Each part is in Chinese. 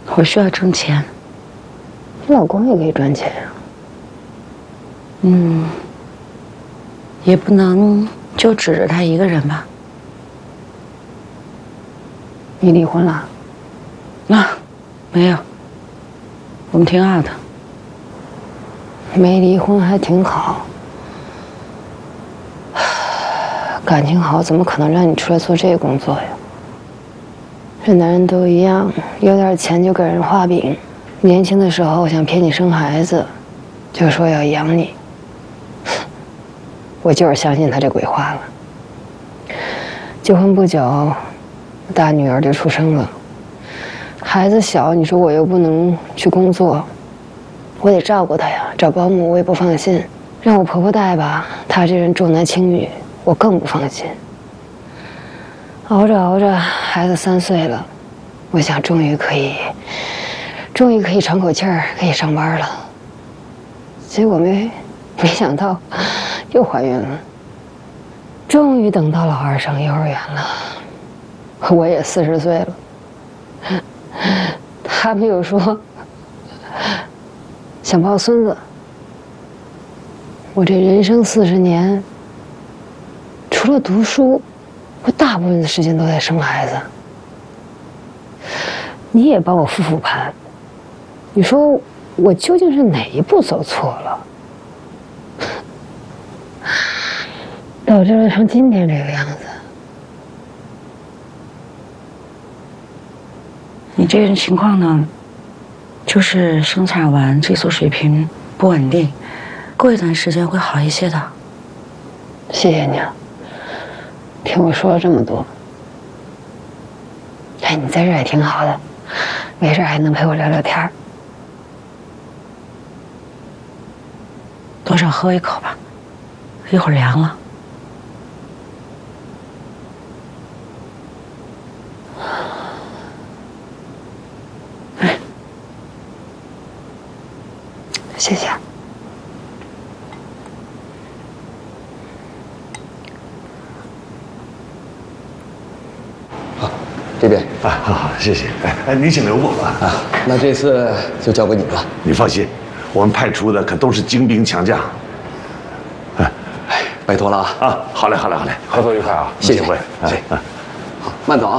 我需要挣钱。 你老公也可以赚钱啊。 也不能就指着他一个人吧。 你离婚了？ 没有，我们挺好的。 没离婚还挺好。感情好怎么可能让你出来做这个工作呀？这男人都一样，有点钱就给人画饼。年轻的时候想骗你生孩子，就说要养你。我就是相信他这鬼话了。结婚不久，大女儿就出生了，孩子小，你说我又不能去工作，我得照顾她呀，找保姆我也不放心，让我婆婆带吧，她这人重男轻女，我更不放心。熬着熬着，孩子3岁了，我想终于可以喘口气儿，可以上班了。结果没想到又怀孕了。终于等到老二上幼儿园了，我也40岁了。他们又说想抱孙子。我这人生40年，除了读书，我大部分的时间都在生孩子。你也帮我复盘，你说我究竟是哪一步走错了，导致了成今天这个样子？ 你这个情况呢，就是生产完激素水平不稳定，过一段时间会好一些的。 谢谢你啊，听我说了这么多。哎，你在这也挺好的，没事还能陪我聊聊天儿。 多少喝一口吧，一会儿凉了。 谢谢。 好，这边啊，好，谢谢。哎，您请留步啊。 那这次就交给你了。 你放心，我们派出的可都是精兵强将。 拜托了啊！ 啊，好嘞，好嘞，好嘞， 合作愉快啊！ 谢谢， 会， 谢谢。好，慢走啊！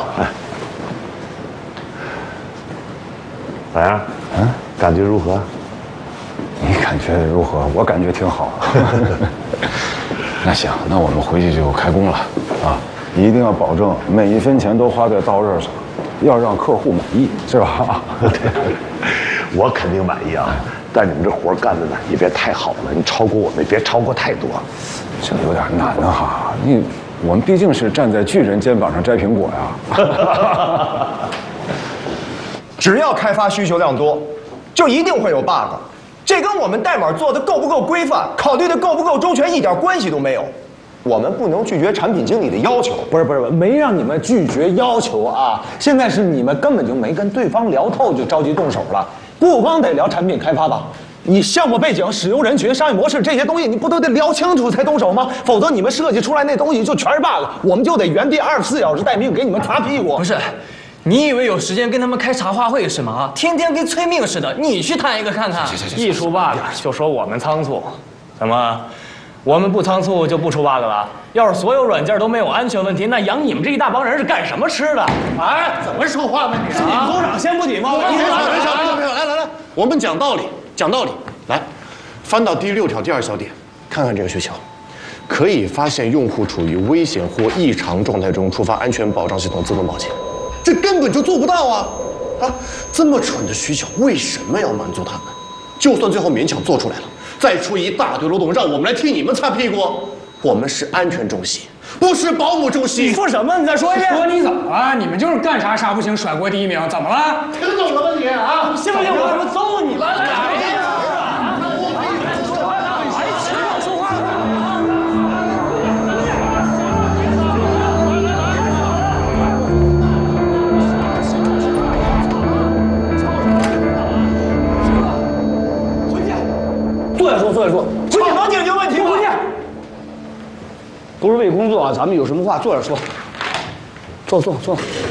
咋样？感觉如何？ 你感觉如何？我感觉挺好。那行，那我们回去就开工了啊！一定要保证每一分钱都花在刀刃上，要让客户满意，是吧？ 我肯定满意啊，但你们这活干的呢，也别太好了，你超过我们，别超过太多。 这有点难啊哈！我们毕竟是站在巨人肩膀上摘苹果呀。 只要开发需求量多，就一定会有 bug。这跟我们代码做的够不够规范、考虑的够不够周全一点关系都没有。我们不能拒绝产品经理的要求。 不是，没让你们拒绝要求啊！现在是你们根本就没跟对方聊透，就着急动手了。不光得聊产品开发吧，你项目背景、使用人群、商业模式这些东西，你不都得聊清楚才动手吗？否则你们设计出来那东西就全是 bug， 我们就得原地24小时待命，给你们擦屁股。 不是，你以为有时间跟他们开茶话会是吗？天天跟催命似的，你去谈一个看看。 一出 bug 就说我们仓促，怎么？我们不仓促就不出 bug 了？要是所有软件都没有安全问题，那养你们这一大帮人是干什么吃的？ 哎，怎么说话呢你？是你们组长先不礼貌。 没事，来，我们讲道理，讲道理。来，翻到第6条第2小点，看看这个需求，可以发现用户处于危险或异常状态中，触发安全保障系统自动报警。这根本就做不到啊！这么蠢的需求，为什么要满足他们？就算最后勉强做出来了，再出一大堆漏洞，让我们来替你们擦屁股。我们是安全中心，不是保姆中心。 你说什么？你再说一遍。 说你怎么了？你们就是干啥啥不行，甩锅第1名，怎么了？ 听懂了吗你啊？ 信不信我他妈揍你吧？ 坐下说， 不也能解决问题吗？ 都是为工作啊，咱们有什么话坐着说。坐。